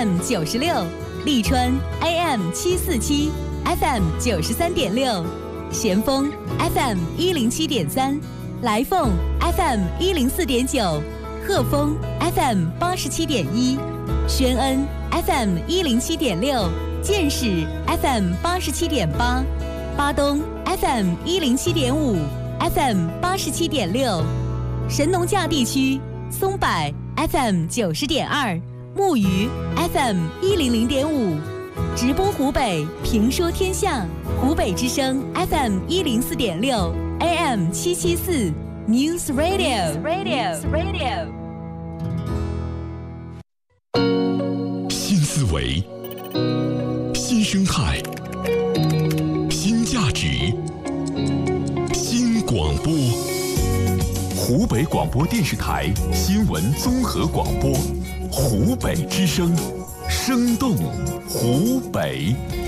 FM 96，利川 AM 747 FM 93.6，咸丰 FM 107.3，来凤 FM 104.9，鹤峰 FM 87.1，宣恩 FM 107.6，建始 FM 87.8，巴东 FM 107.5。FM 87.6，神农架地区松柏 FM 90.2，木鱼 FM 100.5，直播湖北评说天下，湖北之声 FM 104.6 AM 774 News Radio。 新思维，新生态，新价值。广播，湖北广播电视台新闻综合广播，湖北之声，生动湖北。